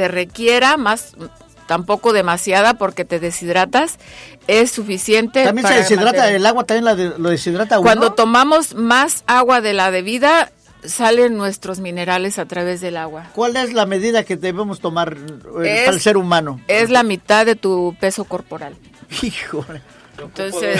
te requiera más, tampoco demasiada porque te deshidratas, es suficiente. También se deshidrata, el agua también lo deshidrata uno. Cuando tomamos más agua de la debida, salen nuestros minerales a través del agua. ¿Cuál es la medida que debemos tomar para el ser humano? Es la mitad de tu peso corporal. Híjole. Entonces,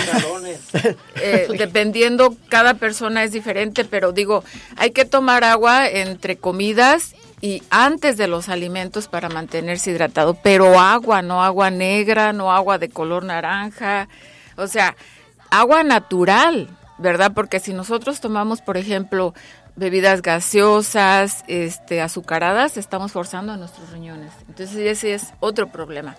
dependiendo, cada persona es diferente, pero digo, hay que tomar agua entre comidas y antes de los alimentos para mantenerse hidratado, pero agua, no agua negra, no agua de color naranja, o sea, agua natural, ¿verdad? Porque si nosotros tomamos, por ejemplo, bebidas gaseosas, azucaradas, estamos forzando a nuestros riñones. Entonces ese es otro problema.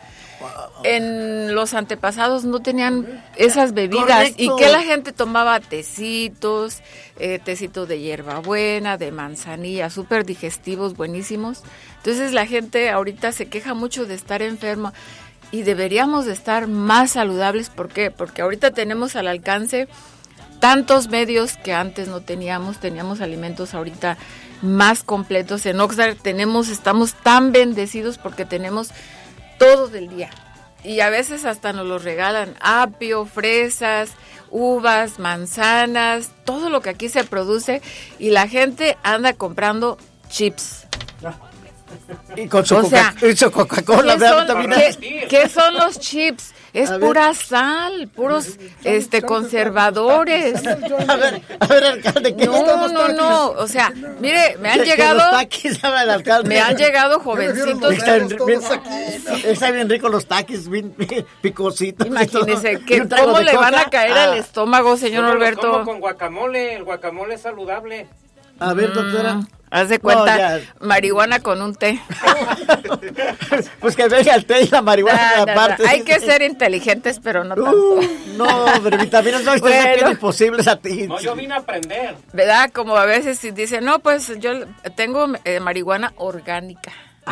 En los antepasados no tenían esas bebidas. Correcto. Y que la gente tomaba tecitos, tecito de hierbabuena, de manzanilla, súper digestivos, buenísimos. Entonces la gente ahorita se queja mucho de estar enferma y deberíamos de estar más saludables. ¿Por qué? Porque ahorita tenemos al alcance tantos medios que antes no teníamos alimentos ahorita más completos. En Oxnard estamos tan bendecidos porque tenemos todo del día. Y a veces hasta nos los regalan, apio, fresas, uvas, manzanas, todo lo que aquí se produce y la gente anda comprando chips. Y con su Coca-Cola. ¿Qué son los chips? Es pura sal, puros conservadores. A ver, alcalde, ¿qué No, o sea, mire, me han llegado jovencitos. Está bien rico los taquis, bien picositos. Imagínese, ¿cómo le van a caer al estómago, señor Alberto? Como con guacamole, el guacamole es saludable. A ver, doctora. Haz de cuenta, marihuana con un té. Pues que venga el té y la marihuana aparte. Hay que ser inteligentes, pero no tanto. No, pero vitaminas no están bien imposibles a ti. No, yo vine a aprender. ¿Verdad? Como a veces dicen, no, pues yo tengo marihuana orgánica.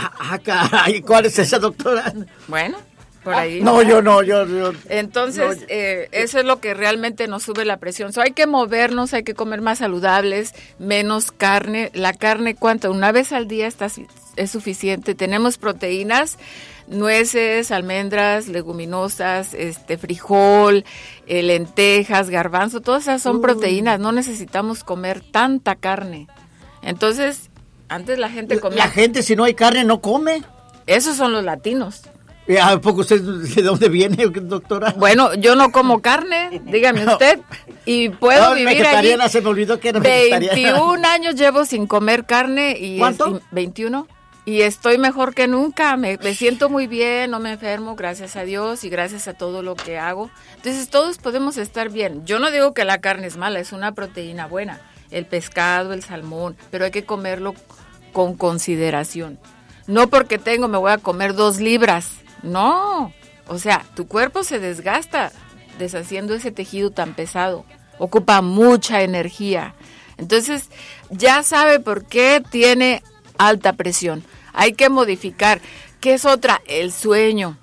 Caray, ¿cuál es esa, doctora? Bueno, por ahí. No, yo no. Entonces, eso es lo que realmente nos sube la presión. Hay que movernos, hay que comer más saludables, menos carne. La carne, ¿cuánto? Una vez al día es suficiente. Tenemos proteínas, nueces, almendras, leguminosas, frijol, lentejas, garbanzo, todas esas son proteínas. No necesitamos comer tanta carne. Entonces, antes la gente comía. La gente, si no hay carne, no come. Esos son los latinos. ¿A poco usted de dónde viene, doctora? Bueno, yo no como carne, dígame usted, y puedo vivir allí. Se me olvidó que era 21 años llevo sin comer carne. Y ¿cuánto? 21. Y estoy mejor que nunca, me siento muy bien, no me enfermo, gracias a Dios y gracias a todo lo que hago. Entonces todos podemos estar bien. Yo no digo que la carne es mala, es una proteína buena, el pescado, el salmón, pero hay que comerlo con consideración. No porque me voy a comer 2 libras. No, o sea, tu cuerpo se desgasta deshaciendo ese tejido tan pesado, ocupa mucha energía. Entonces, ya sabe por qué tiene alta presión. Hay que modificar. ¿Qué es otra? El sueño.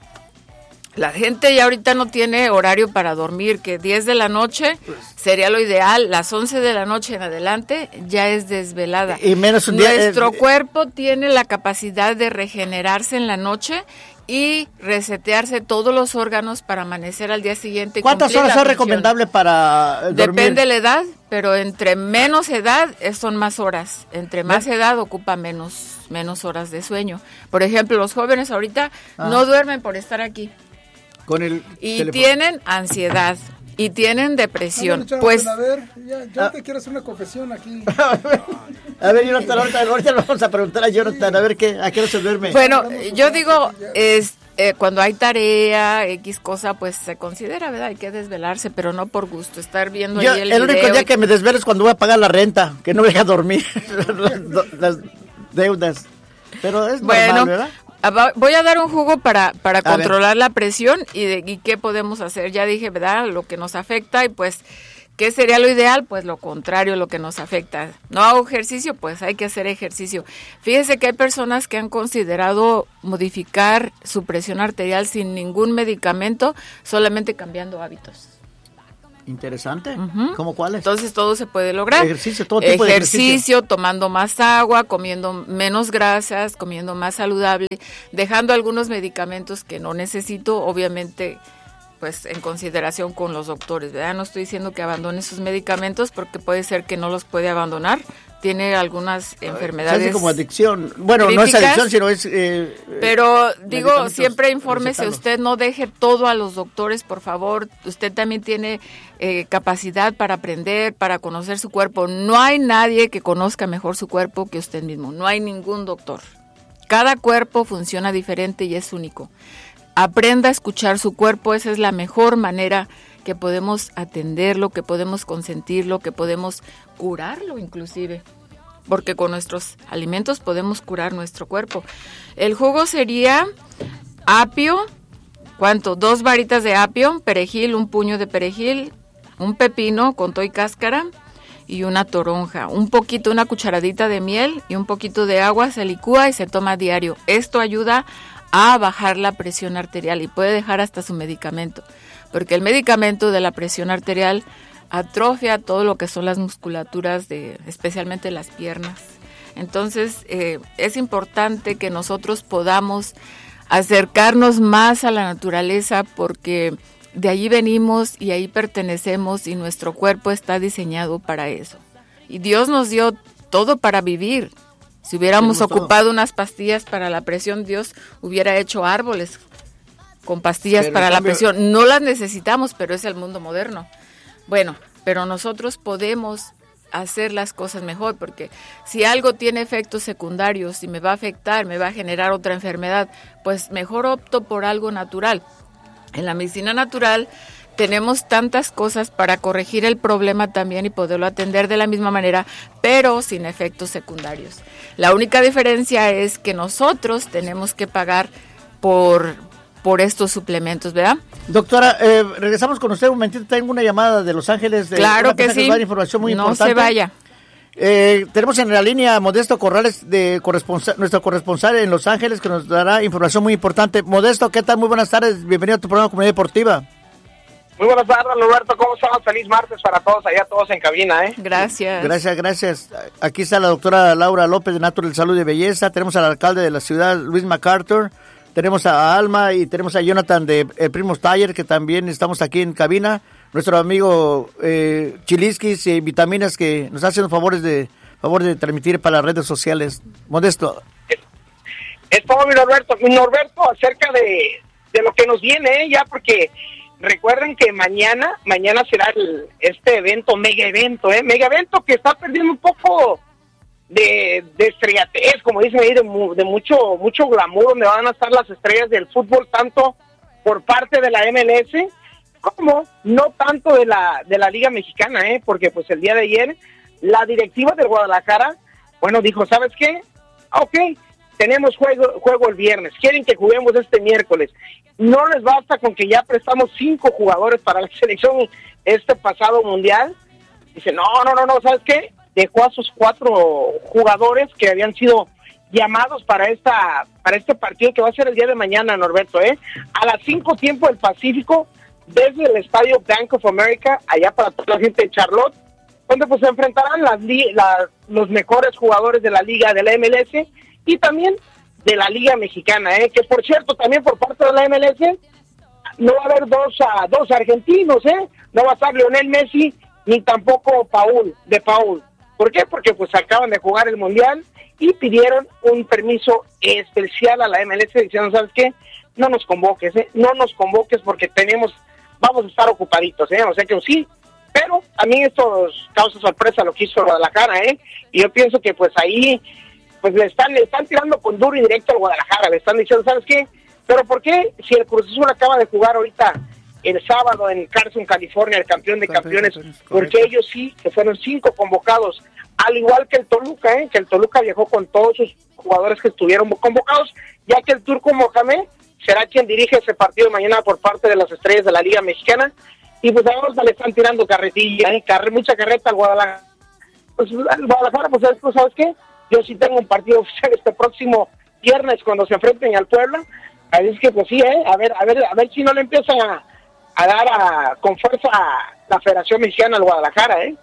La gente ya ahorita no tiene horario para dormir, que 10 de la noche sería lo ideal, las 11 de la noche en adelante ya es desvelada. Y menos un día. Nuestro cuerpo tiene la capacidad de regenerarse en la noche y resetearse todos los órganos para amanecer al día siguiente. ¿Cuántas horas es recomendable para dormir? Depende de la edad, pero entre menos edad son más horas. Entre más edad ocupa menos horas de sueño. Por ejemplo, los jóvenes ahorita no duermen por estar aquí. Y tienen ansiedad. Y tienen depresión. Pues a ver, yo te quiero hacer una confesión aquí. A ver, Jonathan, ahorita le vamos a preguntar a Jonathan, a ver a qué hora se duerme. Bueno, yo digo, cuando hay tarea, X cosa, pues se considera, ¿verdad? Hay que desvelarse, pero no por gusto, estar viendo ahí el video. Único día que me desvelo es cuando voy a pagar la renta, que no me deja dormir, las deudas. Pero es normal, ¿verdad? Voy a dar un jugo para controlar la presión y qué podemos hacer. Ya dije, ¿verdad? Lo que nos afecta y pues, ¿qué sería lo ideal? Pues lo contrario, lo que nos afecta. ¿No hago ejercicio? Pues hay que hacer ejercicio. Fíjese que hay personas que han considerado modificar su presión arterial sin ningún medicamento, solamente cambiando hábitos. Interesante. Ujú. ¿Cómo cuáles? Entonces todo se puede lograr. Ejercicio, todo tipo de ejercicio. Tomando más agua, comiendo menos grasas, comiendo más saludable, dejando algunos medicamentos que no necesito, obviamente, pues en consideración con los doctores, ¿verdad? No estoy diciendo que abandone sus medicamentos porque puede ser que no los puede abandonar. Tiene algunas enfermedades. Casi como adicción. Bueno, críticas, no es adicción, sino es. Pero digo, siempre infórmese usted, no deje todo a los doctores, por favor. Usted también tiene capacidad para aprender, para conocer su cuerpo. No hay nadie que conozca mejor su cuerpo que usted mismo. No hay ningún doctor. Cada cuerpo funciona diferente y es único. Aprenda a escuchar su cuerpo, esa es la mejor manera que podemos atenderlo, que podemos consentirlo, que podemos curarlo inclusive, porque con nuestros alimentos podemos curar nuestro cuerpo. El jugo sería apio, ¿cuánto? 2 varitas de apio, perejil, un puño de perejil, un pepino con todo y cáscara y una toronja, un poquito, una cucharadita de miel y un poquito de agua, se licúa y se toma diario. Esto ayuda a bajar la presión arterial y puede dejar hasta su medicamento, porque el medicamento de la presión arterial atrofia todo lo que son las musculaturas, especialmente las piernas. Entonces, es importante que nosotros podamos acercarnos más a la naturaleza porque de allí venimos y ahí pertenecemos y nuestro cuerpo está diseñado para eso. Y Dios nos dio todo para vivir. Si hubiéramos ocupado unas pastillas para la presión, Dios hubiera hecho árboles con pastillas para la presión. No las necesitamos, pero es el mundo moderno. Bueno, pero nosotros podemos hacer las cosas mejor, porque si algo tiene efectos secundarios y me va a afectar, me va a generar otra enfermedad, pues mejor opto por algo natural. En la medicina natural tenemos tantas cosas para corregir el problema también y poderlo atender de la misma manera, pero sin efectos secundarios. La única diferencia es que nosotros tenemos que pagar por estos suplementos, ¿verdad? Doctora, regresamos con usted un momentito. Tengo una llamada de Los Ángeles. Claro que sí. Información muy importante. No se vaya. Tenemos en la línea a Modesto Corrales, nuestro corresponsal en Los Ángeles, que nos dará información muy importante. Modesto, ¿qué tal? Muy buenas tardes. Bienvenido a tu programa Comunidad Deportiva. Muy buenas tardes, Roberto. ¿Cómo estamos? Feliz martes para todos, allá todos en cabina, ¿eh? Gracias. Gracias. Aquí está la doctora Laura López de Natural Salud y Belleza. Tenemos al alcalde de la ciudad, Luis MacArthur. Tenemos a Alma y tenemos a Jonathan de Primos Taller, que también estamos aquí en cabina. Nuestro amigo Chiliskis y Vitaminas, que nos hacen favor de transmitir para las redes sociales. Modesto. Es todo, mi Norberto, acerca de lo que nos viene, ya, porque recuerden que mañana será este evento, mega evento que está perdiendo un poco de estrellatez, como dicen ahí, de mucho glamour, donde van a estar las estrellas del fútbol, tanto por parte de la MLS como no tanto de la Liga Mexicana, porque pues el día de ayer la directiva del Guadalajara, bueno, dijo, ¿sabes qué? Ok, tenemos juego el viernes, quieren que juguemos este miércoles. No les basta con que ya prestamos 5 jugadores para la selección este pasado mundial. Dice, no, ¿sabes qué? Dejó a sus 4 jugadores que habían sido llamados para este partido que va a ser el día de mañana, Norberto, a las 5 tiempo del Pacífico, desde el estadio Bank of America, allá para toda la gente de Charlotte, donde pues se enfrentarán los mejores jugadores de la liga de la MLS y también de la Liga Mexicana, que por cierto, también por parte de la MLS no va a haber dos argentinos, no va a estar Lionel Messi ni tampoco Paul. ¿Por qué? Porque pues acaban de jugar el Mundial y pidieron un permiso especial a la MLS diciendo, ¿sabes qué? No nos convoques porque vamos a estar ocupaditos, o sea que sí, pero también esto causa sorpresa lo que hizo Guadalajara, y yo pienso que pues ahí pues le están tirando con duro y directo al Guadalajara, le están diciendo, ¿sabes qué? Pero ¿por qué si el Cruz Azul acaba de jugar ahorita el sábado en Carson, California, el campeón de campeones, porque ellos sí, que fueron 5 convocados, al igual que el Toluca, que el Toluca viajó con todos sus jugadores que estuvieron convocados, ya que el Turco Mohamed será quien dirige ese partido mañana por parte de las estrellas de la Liga Mexicana, y pues ahora le están tirando carretilla, mucha carreta al Guadalajara. Pues el Guadalajara, pues ¿sabes qué? Yo sí tengo un partido oficial este próximo viernes cuando se enfrenten al Puebla, así es que pues sí, a ver si no le empiezan a a dar con fuerza a la Federación Mexicana al Guadalajara, ¿eh?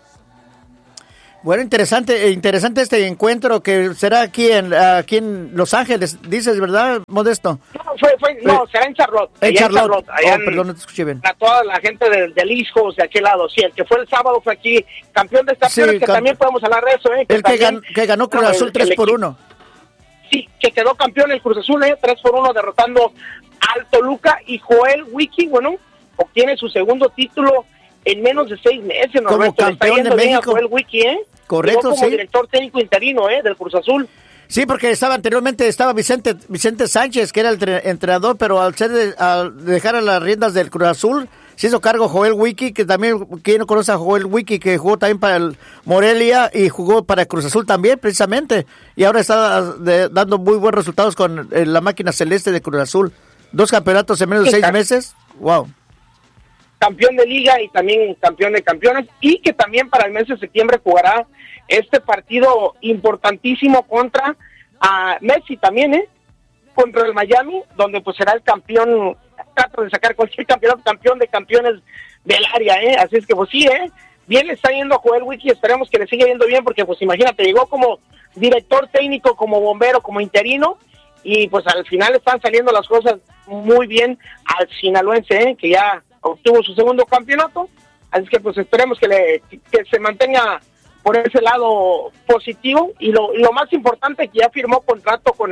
Bueno, interesante este encuentro que será aquí en Los Ángeles, dices, ¿verdad, Modesto? No, será en Charlotte. En Charlotte. Perdón, no te escuché bien. A toda la gente del Ijos de aquel lado, sí, el que fue el sábado fue aquí campeón de esta que también podemos hablar de eso, ¿eh? Que ganó Cruz Azul 3-1. Sí, que quedó campeón el Cruz Azul, 3-1 derrotando al Toluca, y Joel Wiki, bueno, obtiene su segundo título en menos de 6 meses, ¿no? Como campeón de México. Joel Wiki, Correcto, como director técnico interino, del Cruz Azul. Sí, porque anteriormente estaba Vicente Sánchez, que era el entrenador, pero al dejar a las riendas del Cruz Azul, se hizo cargo Joel Wiki, que también, ¿quién no conoce a Joel Wiki? Que jugó también para el Morelia y jugó para el Cruz Azul también, precisamente. Y ahora está dando muy buenos resultados con la máquina celeste de Cruz Azul. 2 campeonatos en menos de 6 meses. Wow. Campeón de liga y también campeón de campeones, y que también para el mes de septiembre jugará este partido importantísimo contra Messi también, contra el Miami, donde pues será el campeón, trato de sacar cualquier campeón de campeones del área, así es que pues sí, bien le está yendo a Joel Wiki, esperemos que le siga yendo bien, porque pues imagínate, llegó como director técnico, como bombero, como interino, y pues al final están saliendo las cosas muy bien al sinaloense, que ya obtuvo su segundo campeonato, así que pues esperemos que se mantenga por ese lado positivo, y lo más importante, que ya firmó contrato con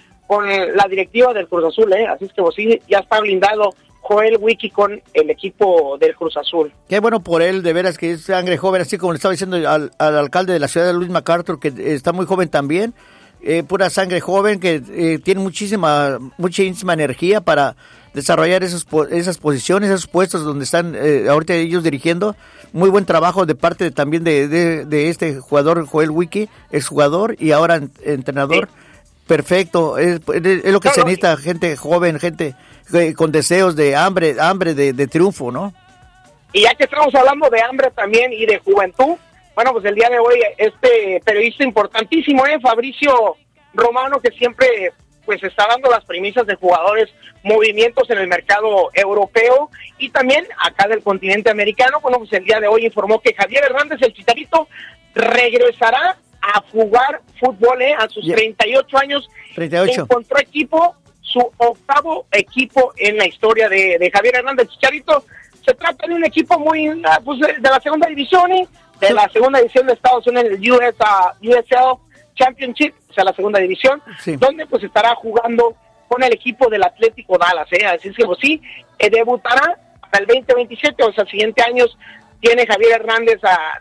la directiva del Cruz Azul, así es que pues sí, ya está blindado Joel Wiki con el equipo del Cruz Azul. Qué bueno por él, de veras, que es sangre joven, así como le estaba diciendo al alcalde de la ciudad, Luis MacArthur, que está muy joven también, pura sangre joven, que tiene muchísima energía para desarrollar esas posiciones, esos puestos donde están ahorita ellos dirigiendo. Muy buen trabajo de parte también de este jugador, Joel Wiki, es jugador y ahora entrenador. Sí. Perfecto, es lo que se necesita, gente joven, gente con deseos de hambre de triunfo, ¿no? Y ya que estamos hablando de hambre también y de juventud, bueno, pues el día de hoy este periodista importantísimo, Fabricio Romano, que siempre pues está dando las premisas de jugadores, movimientos en el mercado europeo y también acá del continente americano. Bueno, pues el día de hoy informó que Javier Hernández, el Chicharito, regresará a jugar fútbol, a sus 38 años. 38. Encontró equipo, su 8º equipo en la historia de Javier Hernández, Chicharito. Se trata de un equipo muy pues de la segunda división, de la segunda división de Estados Unidos, el USL Championship, o sea, la segunda división, sí, donde pues estará jugando con el equipo del Atlético Dallas, así es que pues sí, debutará para el 2027, o sea, siguiente año tiene Javier Hernández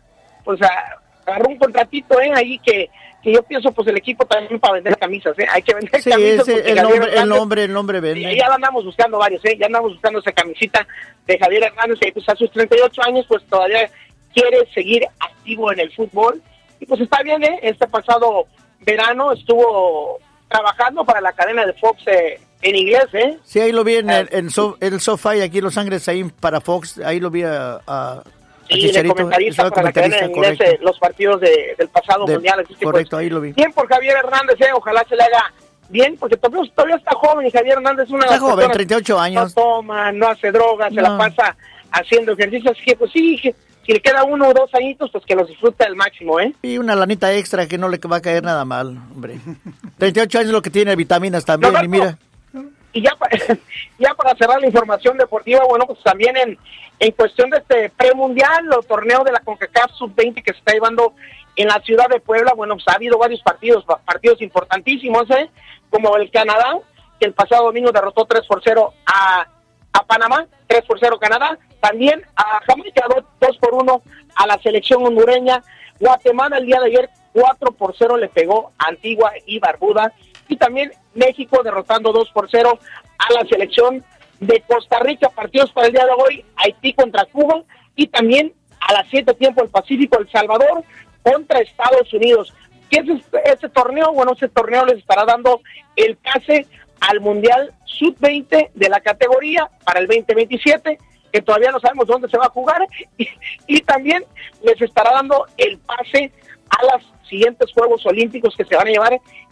agarró un contratito ahí que yo pienso pues el equipo también para vender camisas, hay que vender camisas, el nombre vende. Ya andamos buscando varios, ya andamos buscando esa camisita de Javier Hernández, que pues a sus 38 años pues todavía quiere seguir activo en el fútbol. Y pues está bien, este pasado verano estuvo trabajando para la cadena de Fox en inglés, Sí, ahí lo vi en el SoFi aquí en Los Ángeles, ahí para Fox, ahí lo vi a sí, de comentarista para la cadena en inglés, los partidos del pasado mundial. Así que, correcto, pues, ahí lo vi. Bien por Javier Hernández, ojalá se le haga bien, porque todavía está joven, y Javier Hernández es una de las personas, joven, 38 años. No toma, no hace drogas, se la pasa haciendo ejercicio, así que pues sí, si le queda 1 o 2 añitos, pues que los disfrute al máximo, Y una lanita extra que no le va a caer nada mal, hombre. 38 años lo que tiene, vitaminas también, y mira. Y ya para cerrar la información deportiva, bueno, pues también en cuestión de este premundial, o torneo de la CONCACAF Sub-20 que se está llevando en la ciudad de Puebla, bueno, pues ha habido varios partidos importantísimos, como el Canadá, que el pasado domingo derrotó 3-0 a Panamá, 3-0 Canadá, también a Jamaica 2-1 a la selección hondureña. Guatemala el día de ayer 4-0 le pegó a Antigua y Barbuda, y también México derrotando 2-0 a la selección de Costa Rica. Partidos para el día de hoy: Haití contra Cuba, y también a las 7 tiempo el Pacífico, El Salvador contra Estados Unidos. ¿Qué es este torneo? Bueno, ese torneo les estará dando el pase al Mundial Sub-20 de la categoría para el 2027, que todavía no sabemos dónde se va a jugar, y también les estará dando el pase a los siguientes Juegos Olímpicos que se van a llevar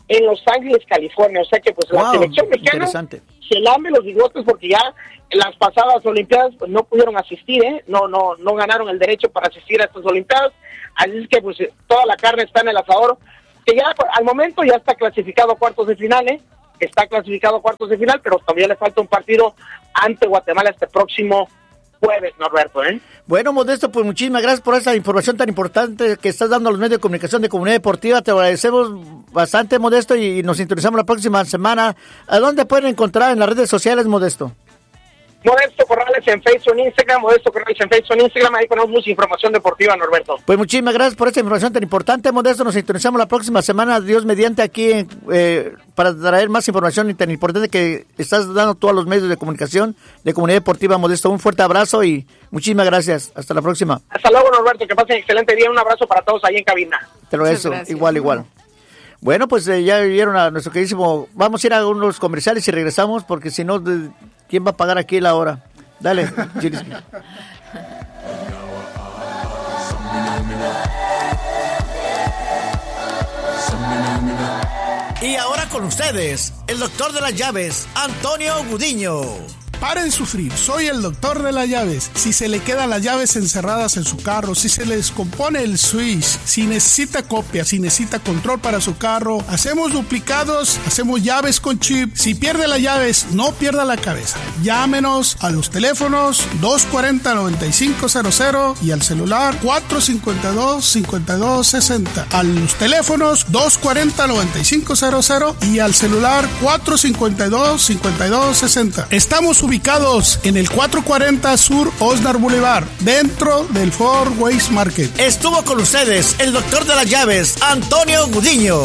en Los Ángeles, California. O sea que pues la selección mexicana se lame los bigotes porque ya en las pasadas Olimpiadas pues, no pudieron asistir, no ganaron el derecho para asistir a estas Olimpiadas. Así es que pues toda la carne está en el asador, que ya al momento ya está clasificado a cuartos de final, pero todavía le falta un partido ante Guatemala este próximo jueves, Norberto. Bueno, Modesto, pues muchísimas gracias por esa información tan importante que estás dando a los medios de comunicación de Comunidad Deportiva. Te agradecemos bastante, Modesto, y nos sintonizamos la próxima semana. ¿A dónde pueden encontrar en las redes sociales, Modesto? Modesto Corrales en Facebook, en Instagram, ahí ponemos mucha información deportiva, Norberto. Pues muchísimas gracias por esta información tan importante, Modesto. Nos sintonizamos la próxima semana, Dios mediante, aquí para traer más información tan importante que estás dando tú a los medios de comunicación de Comunidad Deportiva, Modesto. Un fuerte abrazo y muchísimas gracias. Hasta la próxima. Hasta luego, Norberto, que pasen excelente día. Un abrazo para todos ahí en cabina. Te lo agradezco, igual. Bueno, pues ya vieron a nuestro queridísimo. Vamos a ir a unos comerciales y regresamos, porque si no, ¿quién va a pagar aquí la hora? Dale, Gilisky. Y ahora con ustedes, el doctor de las llaves, Antonio Gudiño. Pare de sufrir, soy el doctor de las llaves. Si se le quedan las llaves encerradas en su carro, si se le descompone el switch, si necesita copia, si necesita control para su carro, hacemos duplicados, hacemos llaves con chip. Si pierde las llaves, no pierda la cabeza. Llámenos a los teléfonos 240-9500 y al celular 452-5260. A los teléfonos 240-9500 y al celular 452-5260. Estamos ubicados en el 440 Sur Osnar Boulevard, dentro del Four Ways Market. Estuvo con ustedes el doctor de las llaves, Antonio Gudiño.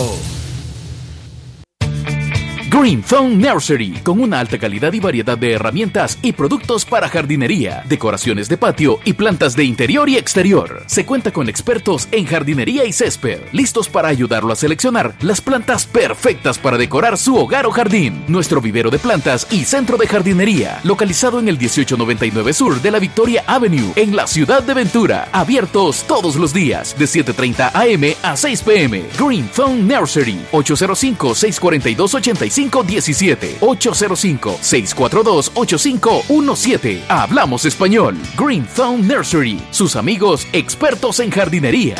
Green Thumb Nursery, con una alta calidad y variedad de herramientas y productos para jardinería, decoraciones de patio y plantas de interior y exterior. Se cuenta con expertos en jardinería y césped, listos para ayudarlo a seleccionar las plantas perfectas para decorar su hogar o jardín. Nuestro vivero de plantas y centro de jardinería, localizado en el 1899 Sur de la Victoria Avenue, en la ciudad de Ventura. Abiertos todos los días, de 7:30 a.m. a 6 p.m. Green Thumb Nursery, 805-642-8517, 805-642-8517. Hablamos español. Green Thumb Nursery, sus amigos expertos en jardinería.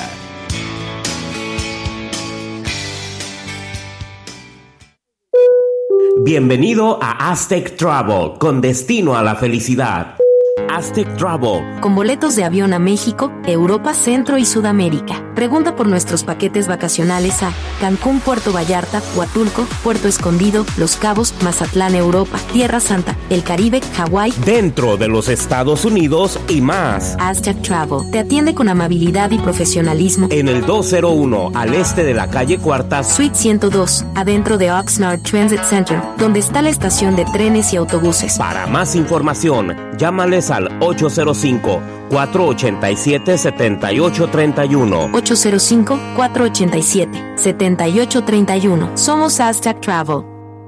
Bienvenido a Aztec Travel, con destino a la felicidad. Aztec Travel, con boletos de avión a México, Europa, Centro y Sudamérica. Pregunta por nuestros paquetes vacacionales a Cancún, Puerto Vallarta, Huatulco, Puerto Escondido, Los Cabos, Mazatlán, Europa, Tierra Santa, el Caribe, Hawái, dentro de los Estados Unidos y más. Aztec Travel te atiende con amabilidad y profesionalismo en el 201 al este de la calle Cuarta, Suite 102, adentro de Oxnard Transit Center, donde está la estación de trenes y autobuses. Para más información, llámales al 805-487-7831. 805-487-7831. Somos Aztec Travel.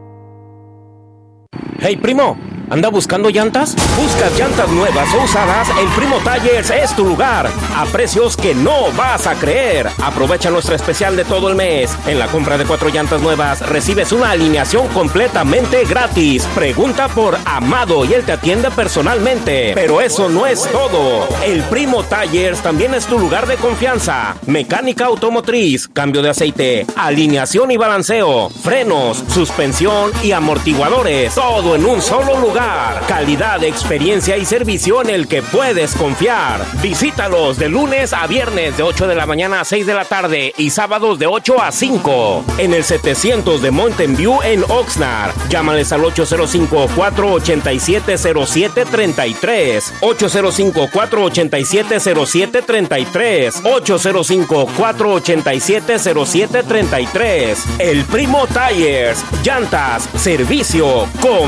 Hey, primo, ¿anda buscando llantas? ¿Buscas llantas nuevas o usadas? El Primo Tires es tu lugar, a precios que no vas a creer. Aprovecha nuestro especial de todo el mes. En la compra de 4 llantas nuevas recibes una alineación completamente gratis. Pregunta por Amado y él te atiende personalmente. Pero eso no es todo. El Primo Tires también es tu lugar de confianza. Mecánica automotriz, cambio de aceite, alineación y balanceo, frenos, suspensión y amortiguadores. Todo en un solo lugar. Calidad, experiencia y servicio en el que puedes confiar. Visítalos de lunes a viernes de 8 de la mañana a 6 de la tarde y sábados de 8 a 5. En el 700 de Mountain View en Oxnard. Llámales al 805-487-0733. 805-487-0733. 805-487-0733. El Primo Tires. Llantas, servicio,